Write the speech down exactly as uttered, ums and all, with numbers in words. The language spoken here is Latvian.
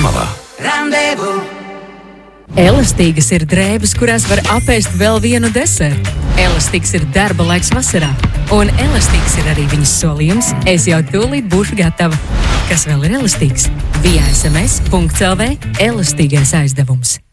Jūrmalā. Randevu! Elastīgas ir drēbes, kurās var apēst vēl vienu desertu. Elastīgs ir darba laiks vasarā. Un elastīgs ir arī viņas solījums. Es jau tūlīt būšu gatava. Kas vēl ir elastīgs? via es em es punkts el vē elastīgais aizdevums.